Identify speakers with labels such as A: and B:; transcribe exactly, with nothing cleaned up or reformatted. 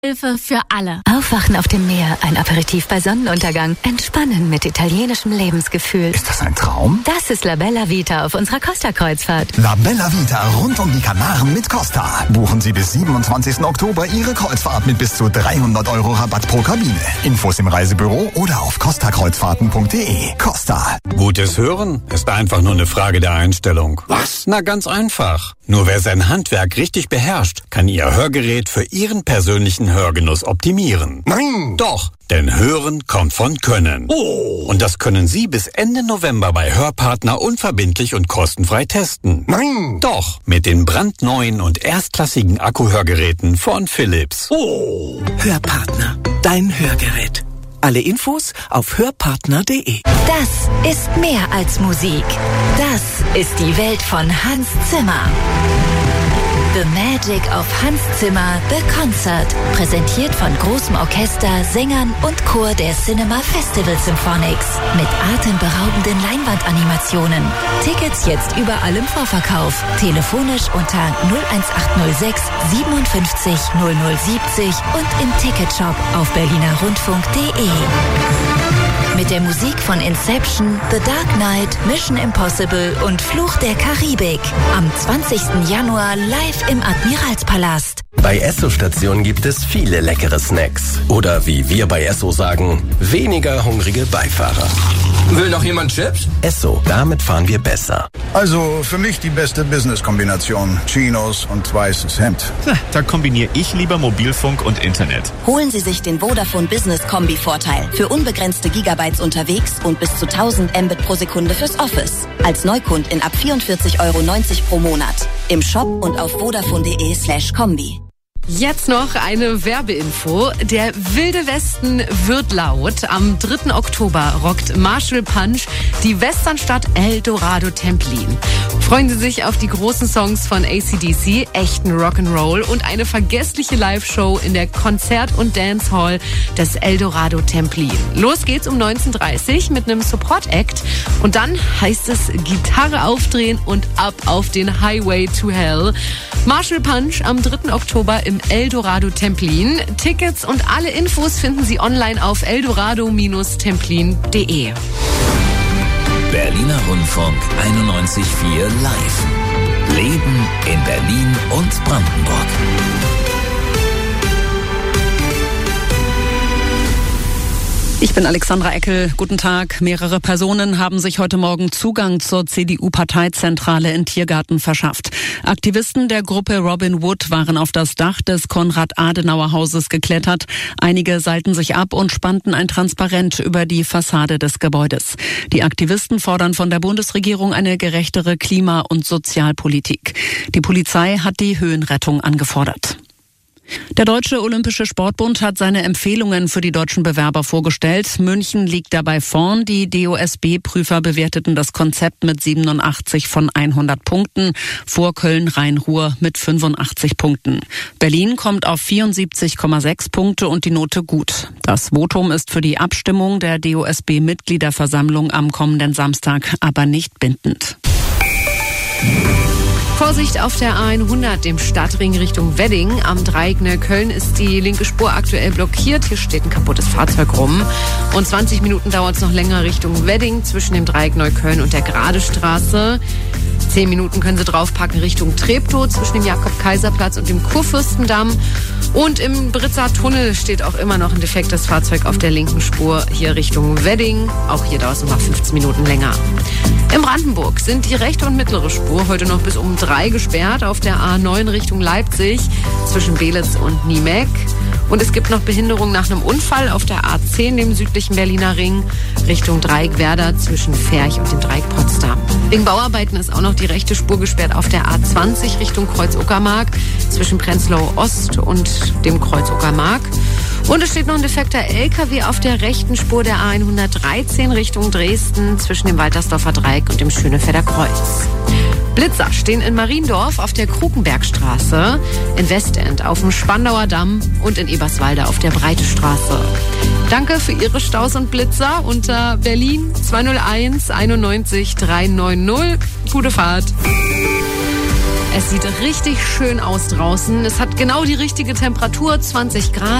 A: Hilfe für alle.
B: Aufwachen auf dem Meer, ein Aperitif bei Sonnenuntergang, entspannen mit italienischem Lebensgefühl.
C: Ist das ein Traum?
B: Das ist La Bella Vita auf unserer Costa-Kreuzfahrt.
C: La Bella Vita rund um die Kanaren mit Costa. Buchen Sie bis siebenundzwanzigsten Oktober Ihre Kreuzfahrt mit bis zu dreihundert Euro Rabatt pro Kabine. Infos im Reisebüro oder auf costa kreuzfahrten punkt de. Costa.
D: Gutes Hören ist einfach nur eine Frage der Einstellung.
E: Was?
D: Na, ganz einfach. Nur wer sein Handwerk richtig beherrscht, kann Ihr Hörgerät für Ihren persönlichen Hörgenuss optimieren.
E: Nein!
D: Doch, denn Hören kommt von Können.
E: Oh!
D: Und das können Sie bis Ende November bei Hörpartner unverbindlich und kostenfrei testen.
E: Nein!
D: Doch, mit den brandneuen und erstklassigen Akkuhörgeräten von Philips.
E: Oh!
F: Hörpartner, dein Hörgerät. Alle Infos auf hörpartner punkt de.
B: Das ist mehr als Musik. Das ist die Welt von Hans Zimmer. The Magic of Hans Zimmer, The Concert. Präsentiert von großem Orchester, Sängern und Chor der Cinema Festival Symphonics. Mit atemberaubenden Leinwandanimationen. Tickets jetzt überall im Vorverkauf. Telefonisch unter null eins acht null sechs siebenundfünfzig null null siebzig und im Ticketshop auf berliner rundfunk punkt de. Mit der Musik von Inception, The Dark Knight, Mission Impossible und Fluch der Karibik. Am zwanzigsten Januar live im Admiralspalast.
G: Bei Esso-Stationen gibt es viele leckere Snacks. Oder wie wir bei Esso sagen, weniger hungrige Beifahrer.
E: Will noch jemand Chips?
G: Esso, damit fahren wir besser.
C: Also für mich die beste Business-Kombination. Chinos und weißes Hemd.
H: Da kombiniere ich lieber Mobilfunk und Internet.
I: Holen Sie sich den Vodafone Business Kombi-Vorteil. Für unbegrenzte Gigabytes unterwegs und bis zu tausend Mbit pro Sekunde fürs Office. Als Neukundin ab vierundvierzig Euro neunzig pro Monat. Im Shop und auf vodafone punkt de slash kombi.
J: Jetzt noch eine Werbeinfo. Der Wilde Westen wird laut. Am dritten Oktober rockt Marshall Punch die Westernstadt El Dorado Templin. Freuen Sie sich auf die großen Songs von A C D C, echten Rock'n'Roll und eine vergessliche Live-Show in der Konzert- und Dancehall des El Dorado Templin. Los geht's um neunzehn Uhr dreißig mit einem Support-Act und dann heißt es Gitarre aufdrehen und ab auf den Highway to Hell. Marshall Punch am dritten Oktober im El Dorado Templin. Tickets und alle Infos finden Sie online auf eldorado Templin punkt de.
K: Berliner Rundfunk einundneunzig Komma vier live. Leben in Berlin und Brandenburg.
L: Ich bin Alexandra Eckel. Guten Tag. Mehrere Personen haben sich heute Morgen Zugang zur C D U-Parteizentrale in Tiergarten verschafft. Aktivisten der Gruppe Robin Wood waren auf das Dach des Konrad-Adenauer-Hauses geklettert. Einige seilten sich ab und spannten ein Transparent über die Fassade des Gebäudes. Die Aktivisten fordern von der Bundesregierung eine gerechtere Klima- und Sozialpolitik. Die Polizei hat die Höhenrettung angefordert. Der Deutsche Olympische Sportbund hat seine Empfehlungen für die deutschen Bewerber vorgestellt. München liegt dabei vorn. Die D O S B-Prüfer bewerteten das Konzept mit siebenundachtzig von hundert Punkten, vor Köln-Rhein-Ruhr mit fünfundachtzig Punkten. Berlin kommt auf vierundsiebzig Komma sechs Punkte und die Note gut. Das Votum ist für die Abstimmung der D O S B-Mitgliederversammlung am kommenden Samstag aber nicht bindend.
J: Vorsicht auf der A hundert, dem Stadtring Richtung Wedding. Am Dreieck Neukölln ist die linke Spur aktuell blockiert. Hier steht ein kaputtes Fahrzeug rum. Und zwanzig Minuten dauert es noch länger Richtung Wedding zwischen dem Dreieck Neukölln und der Gradestraße. Zehn Minuten können Sie draufpacken Richtung Treptow zwischen dem Jakob-Kaiser-Platz und dem Kurfürstendamm. Und im Britzer Tunnel steht auch immer noch ein defektes Fahrzeug auf der linken Spur hier Richtung Wedding. Auch hier dauert es noch mal fünfzehn Minuten länger. In Brandenburg sind die rechte und mittlere Spur heute noch bis um drei gesperrt auf der A neun Richtung Leipzig zwischen Belitz und Niemeck. Und es gibt noch Behinderung nach einem Unfall auf der A zehn, dem südlichen Berliner Ring, Richtung Dreieck Werder zwischen Ferch und dem Dreieck Potsdam. Wegen Bauarbeiten ist auch noch die rechte Spur gesperrt auf der A zwanzig Richtung Kreuz-Uckermark zwischen Prenzlau Ost und dem Kreuz Uckermark. Und es steht noch ein defekter L K W auf der rechten Spur der A hundertdreizehn Richtung Dresden zwischen dem Waltersdorfer Dreieck und dem Schönefelder Kreuz. Blitzer stehen in Mariendorf auf der Krukenbergstraße, in Westend auf dem Spandauer Damm und in Eberswalde auf der Breite Straße. Danke für Ihre Staus und Blitzer unter Berlin zwei null eins einundneunzig dreihundertneunzig. Gute Fahrt. Es sieht richtig schön aus draußen. Es hat genau die richtige Temperatur, zwanzig Grad.